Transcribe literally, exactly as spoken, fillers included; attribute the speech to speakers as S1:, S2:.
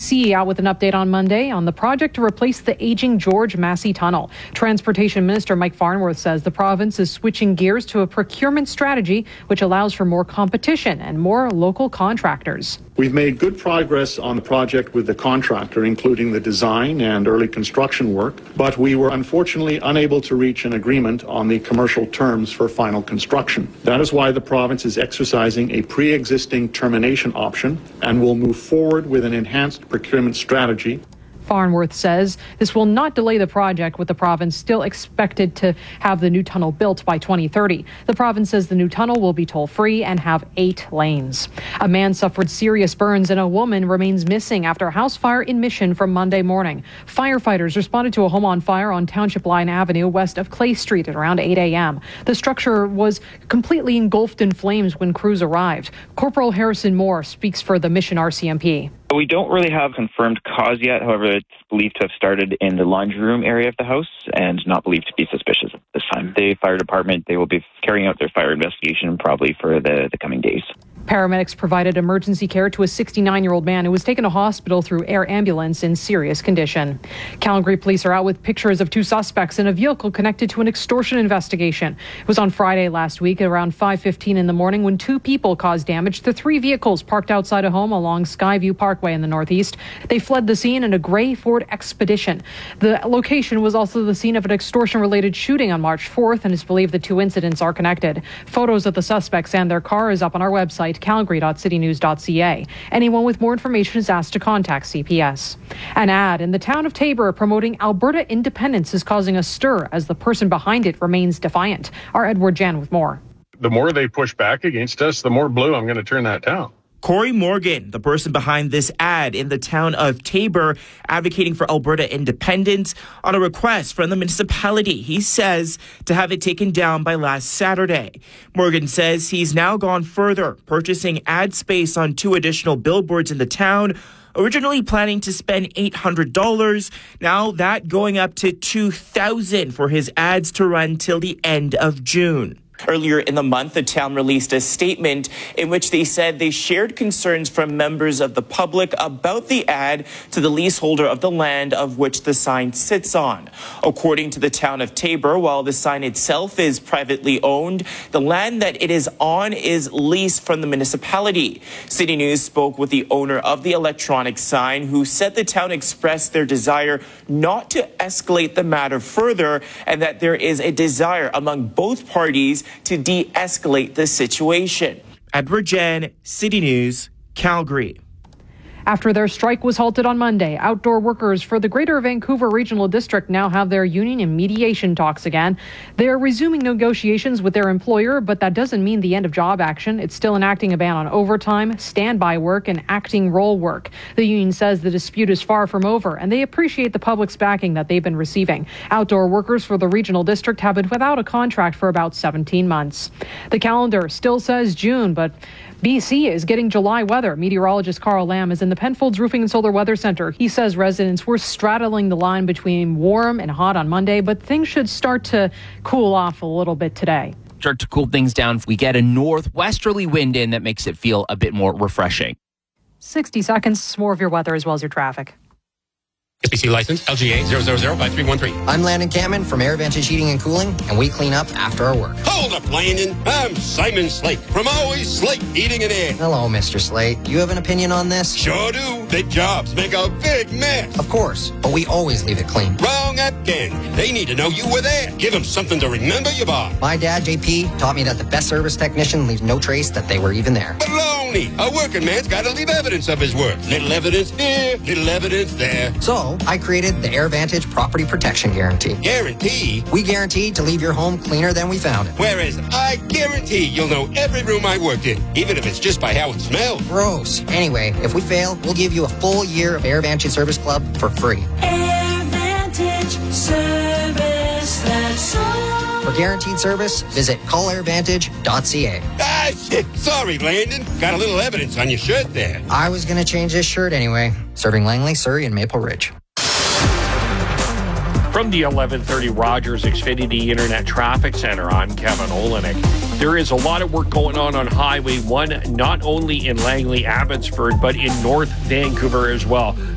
S1: C E out with an update on Monday on the project to replace the aging George Massey Tunnel. Transportation Minister Mike Farnworth says the province is switching gears to a procurement strategy which allows for more competition and more local contractors.
S2: We've made good progress on the project with the contractor, including the design and early construction work, but we were unfortunately unable to reach an agreement on the commercial terms for final construction. That is why the province is exercising a pre-existing termination option and will move forward with an enhanced procurement strategy.
S1: Farnworth says this will not delay the project, with the province still expected to have the new tunnel built by twenty thirty. The province says the new tunnel will be toll-free and have eight lanes. A man suffered serious burns and a woman remains missing after a house fire in Mission from Monday morning. Firefighters responded to a home on fire on Township Line Avenue west of Clay Street at around eight a.m. The structure was completely engulfed in flames when crews arrived. Corporal Harrison Moore speaks for the Mission R C M P.
S3: We don't really have confirmed cause yet. However, it's believed to have started in the laundry room area of the house and not believed to be suspicious at this time. The fire department, they will be carrying out their fire investigation probably for the, the coming days.
S1: Paramedics provided emergency care to a sixty-nine-year-old man who was taken to hospital through air ambulance in serious condition. Calgary police are out with pictures of two suspects in a vehicle connected to an extortion investigation. It was on Friday last week at around five fifteen in the morning when two people caused damage to three vehicles parked outside a home along Skyview Parkway in the northeast. They fled the scene in a gray Ford Expedition. The location was also the scene of an extortion-related shooting on March fourth, and it's believed the two incidents are connected. Photos of the suspects and their car is up on our website, calgary dot city news dot c a. Anyone with more information is asked to contact C P S. An ad in the town of Taber promoting Alberta independence is causing a stir as the person behind it remains defiant. Our Edward Jan with more.
S4: The more they push back against us, the more blue I'm going to turn that town.
S5: Corey Morgan, the person behind this ad in the town of Taber, advocating for Alberta independence on a request from the municipality, he says, to have it taken down by last Saturday. Morgan says he's now gone further, purchasing ad space on two additional billboards in the town, originally planning to spend eight hundred dollars, now that going up to two thousand dollars for his ads to run till the end of June. Earlier in the month, the town released a statement in which they said they shared concerns from members of the public about the ad to the leaseholder of the land of which the sign sits on. According to the town of Taber, while the sign itself is privately owned, the land that it is on is leased from the municipality. City News spoke with the owner of the electronic sign, who said the town expressed their desire not to escalate the matter further and that there is a desire among both parties to de-escalate the situation. Edward Jen, City News, Calgary.
S1: After their strike was halted on Monday, outdoor workers for the Greater Vancouver Regional District now have their union in mediation talks again. They are resuming negotiations with their employer, but that doesn't mean the end of job action. It's still enacting a ban on overtime, standby work, and acting role work. The union says the dispute is far from over, and they appreciate the public's backing that they've been receiving. Outdoor workers for the Regional District have been without a contract for about seventeen months. The calendar still says June, but B C is getting July weather. Meteorologist Carl Lamb is in the Penfolds Roofing and Solar Weather Center. He says residents were straddling the line between warm and hot on Monday, but things should start to cool off a little bit today.
S6: Start to cool things down. We get a northwesterly wind in that makes it feel a bit more refreshing.
S1: sixty seconds, more of your weather as well as your traffic.
S7: S B C license L G A zero zero zero five three one three.
S8: I'm Landon Cameron from AirVantage Heating and Cooling, and we clean up after our work.
S7: Hold up, Landon. I'm Simon Slate from Always Slate Heating and Air.
S8: Hello, Mister Slate. You have an opinion on this?
S7: Sure do. Big jobs make a big mess.
S8: Of course, but we always leave it clean.
S7: Wrong again. They need to know you were there. Give them something to remember you by.
S8: My dad, J P, taught me that the best service technician leaves no trace that they were even there.
S7: Baloney. A working man's got to leave evidence of his work. Little evidence here, little evidence there.
S8: So, I created the AirVantage Property Protection Guarantee.
S7: Guarantee?
S8: We guarantee to leave your home cleaner than we found it.
S7: Whereas I guarantee you'll know every room I worked in, even if it's just by how it smells.
S8: Gross. Anyway, if we fail, we'll give you a full year of AirVantage Service Club for free.
S9: AirVantage Service, that's all.
S8: For guaranteed service, visit call air vantage dot c a.
S7: Ah, shit. Sorry, Landon. Got a little evidence on your shirt there.
S8: I was going to change this shirt anyway. Serving Langley, Surrey, and Maple Ridge.
S10: From the eleven thirty Rogers Xfinity Internet Traffic Center, I'm Kevin Olenek. There is a lot of work going on on Highway one, not only in Langley, Abbotsford, but in North Vancouver as well.